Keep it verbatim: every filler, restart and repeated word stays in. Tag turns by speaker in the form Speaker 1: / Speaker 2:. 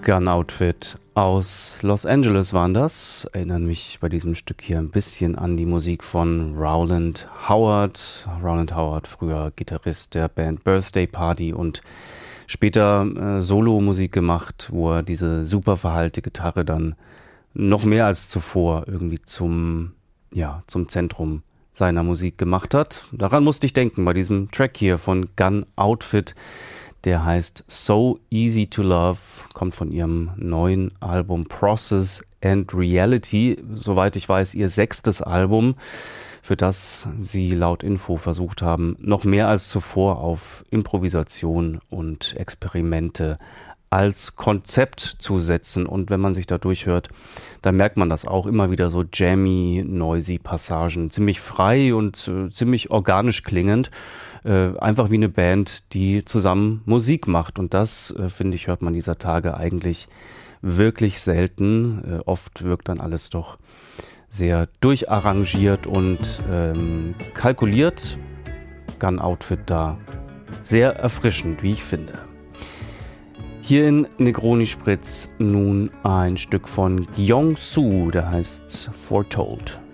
Speaker 1: Gun Outfit aus Los Angeles waren das. Erinnern mich bei diesem Stück hier ein bisschen an die Musik von Rowland Howard. Rowland Howard, früher Gitarrist der Band Birthday Party und später äh, Solo-Musik gemacht, wo er diese super verhallte Gitarre dann noch mehr als zuvor irgendwie zum, ja, zum Zentrum seiner Musik gemacht hat. Daran musste ich denken bei diesem Track hier von Gun Outfit. Der heißt So Easy to Love, kommt von ihrem neuen Album Process and Reality. Soweit ich weiß, ihr sechstes Album, für das sie laut Info versucht haben, noch mehr als zuvor auf Improvisation und Experimente als Konzept zu setzen. Und wenn man sich da durchhört, dann merkt man das auch immer wieder so jammy, noisy Passagen. Ziemlich frei und äh, ziemlich organisch klingend. Äh, einfach wie eine Band, die zusammen Musik macht. Und das, äh, finde ich, hört man dieser Tage eigentlich wirklich selten. Äh, oft wirkt dann alles doch sehr durcharrangiert und ähm, kalkuliert. Gun Outfit da sehr erfrischend, wie ich finde. Hier in Negroni Spritz nun ein Stück von Gyeong-Su, der heißt Foretold.